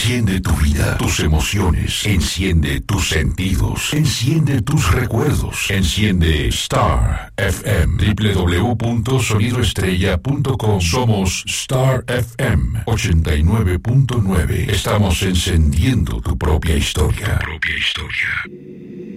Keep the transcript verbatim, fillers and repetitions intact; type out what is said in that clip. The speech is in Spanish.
Enciende tu vida, tus emociones, enciende tus sentidos, enciende tus recuerdos, enciende Star F M, doble u doble u doble u punto sonido estrella punto com. Somos Star F M ochenta y nueve punto nueve. Estamos encendiendo tu propia historia. Tu propia historia.